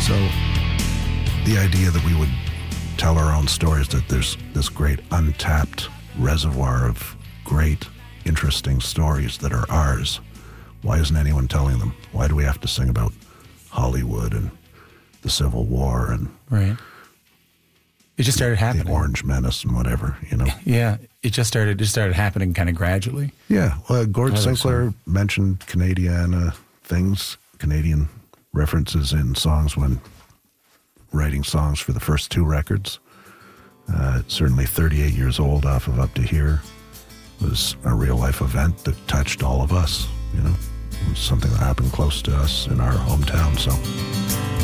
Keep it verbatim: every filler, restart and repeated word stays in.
So the idea that we would tell our own stories, that there's this great untapped reservoir of great, interesting stories that are ours. Why isn't anyone telling them? Why do we have to sing about Hollywood and the Civil War and right? It just started happening. The Orange Menace and whatever, you know. Yeah, it just started. It just started happening kind of gradually. Yeah, well, Gord Oh, Sinclair so. mentioned Canadiana things, Canadian references in songs when writing songs for the first two records. Uh, certainly thirty-eight years old off of Up to Here was a real life event that touched all of us, you know. It was something that happened close to us in our hometown, so...